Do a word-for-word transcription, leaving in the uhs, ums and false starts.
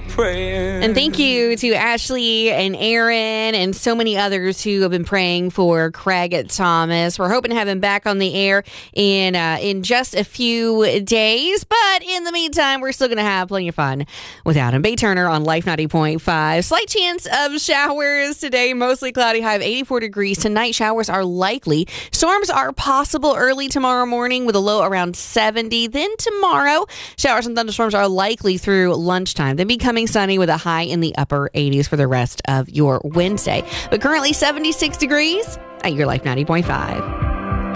praying. And thank you to Ashley and Aaron and so many others who have been praying for Craig Thomas. We're hoping to have him back on the air in uh, in just a few days. But in the meantime, we're still going to have plenty of fun without him. Bay Turner on Life ninety point five. Slight chance of showers today. Mostly cloudy, high of eighty-four degrees. Tonight, showers are likely. Storms are possible early tomorrow morning with a low around seventy. Then tomorrow, showers and thunderstorms are likely through lunchtime. Then becoming sunny with a high in the upper eighties for the rest of your Wednesday. But currently seventy-six degrees at your Life ninety point five.